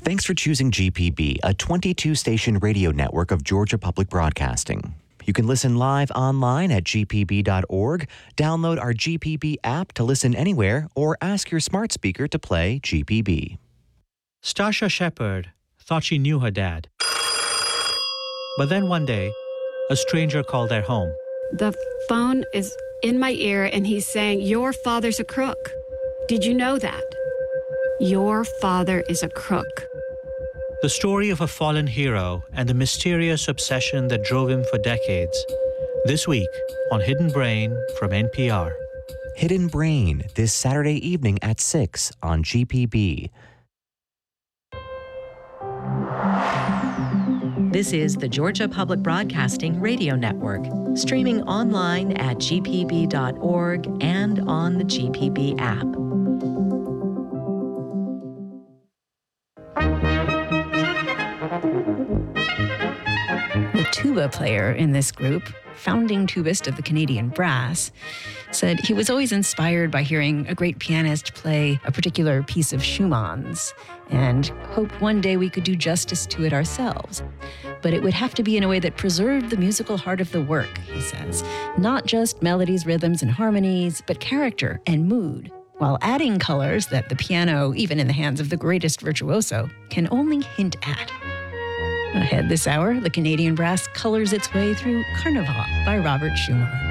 Thanks for choosing GPB, a 22-station radio network of Georgia Public Broadcasting. You can listen live online at gpb.org, download our GPB app to listen anywhere, or ask your smart speaker to play GPB. Stasha Shepard thought she knew her dad. But then one day, a stranger called their home. The phone is in my ear and he's saying, "Your father's a crook. Did you know that? Your father is a crook." The story of a fallen hero and the mysterious obsession that drove him for decades. This week on Hidden Brain from NPR. Hidden Brain, this Saturday evening at 6 on GPB. This is the Georgia Public Broadcasting Radio Network, streaming online at gpb.org and on the GPB app. The tuba player in this group, founding tubist of the Canadian Brass, said he was always inspired by hearing a great pianist play a particular piece of Schumann's and hoped one day we could do justice to it ourselves. But it would have to be in a way that preserved the musical heart of the work, he says. Not just melodies, rhythms, and harmonies, but character and mood, while adding colors that the piano, even in the hands of the greatest virtuoso, can only hint at. Ahead this hour, the Canadian Brass colors its way through Carnival by Robert Schumann.